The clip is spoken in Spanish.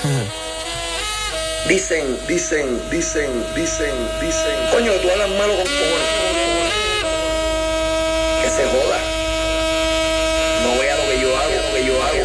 Dicen. Coño, tú hablas malo con cojones. Que se joda. No voy a